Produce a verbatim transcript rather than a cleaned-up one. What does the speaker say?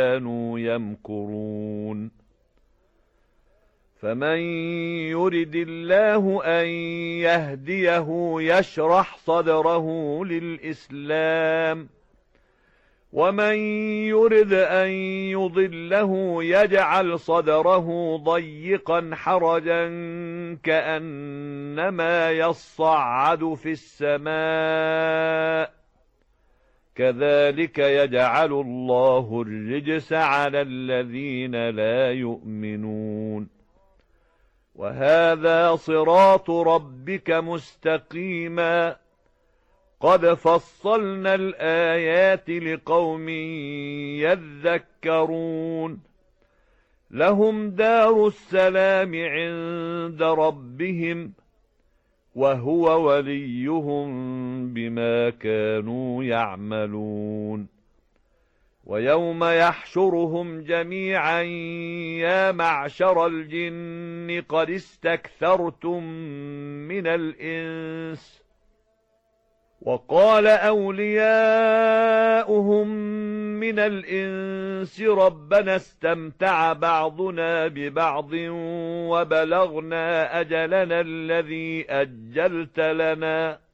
كانوا يمكرون فمن يرد الله أن يهديه يشرح صدره للإسلام ومن يرد أن يضله يجعل صدره ضيقا حرجا كأنما يصعد في السماء كذلك يجعل الله الرجس على الذين لا يؤمنون وهذا صراط ربك مستقيما قد فصلنا الآيات لقوم يذكرون لهم دار السلام عند ربهم وهو وليهم بما كانوا يعملون ويوم يحشرهم جميعا يا معشر الجن قد استكثرتم من الإنس وقال أولياؤهم من الإنس ربنا استمتع بعضنا ببعض وبلغنا أجلنا الذي أجلت لنا